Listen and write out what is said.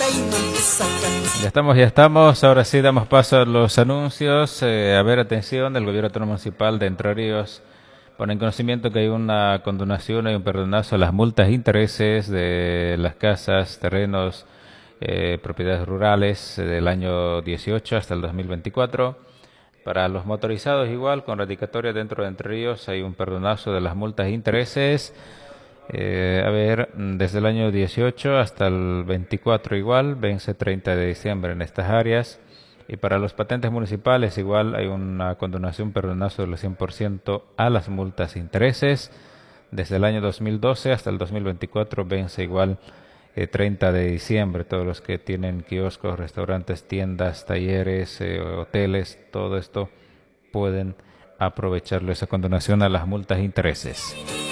Ya estamos. Ahora sí damos paso a los anuncios. A ver, atención, el Gobierno Autónomo Municipal de Entre Ríos pone en conocimiento que hay una condonación y un perdonazo a las multas e intereses de las casas, terrenos, propiedades rurales del año 18 hasta el 2024. Para los motorizados igual, con radicatoria dentro de Entre Ríos hay un perdonazo de las multas e intereses. Desde el año 18 hasta el 24 igual, vence 30 de diciembre en estas áreas. Y para los patentes municipales igual hay una condonación, perdonazo del 100% a las multas e intereses. Desde el año 2012 hasta el 2024 vence igual 30 de diciembre. Todos los que tienen kioscos, restaurantes, tiendas, talleres, hoteles, todo esto pueden aprovecharlo esa condonación a las multas e intereses.